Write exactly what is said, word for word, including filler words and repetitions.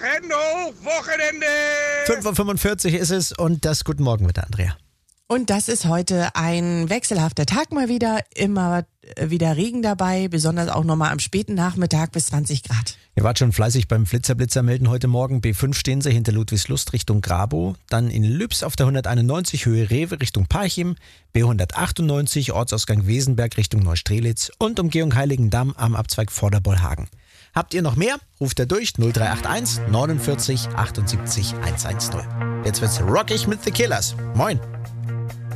Hände hoch, Wochenende! fünf Uhr fünfundvierzig ist es und das Guten Morgen mit der Andrea. Und das ist heute ein wechselhafter Tag mal wieder. Immer wieder Regen dabei, besonders auch nochmal am späten Nachmittag bis zwanzig Grad. Ihr wart schon fleißig beim Flitzer-Blitzer melden heute Morgen. B fünf stehen sie hinter Ludwigslust Richtung Grabow. Dann in Lübs auf der hunderteinundneunzig Höhe Rewe Richtung Parchim. B hundertachtundneunzig Ortsausgang Wesenberg Richtung Neustrelitz. Und Umgehung Heiligendamm am Abzweig Vorderbollhagen. Habt ihr noch mehr? Ruft er durch null drei acht eins neunundvierzig achtundsiebzig hundertzehn. Jetzt wird's rockig mit The Killers. Moin!